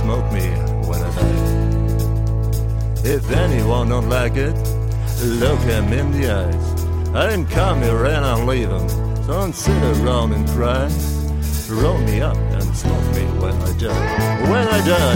smoke me when I die. If anyone don't like it, look him in the eyes. I'm coming and I'm leaving. Don't sit around and cry. Roll me up and smoke me when I die. When I die.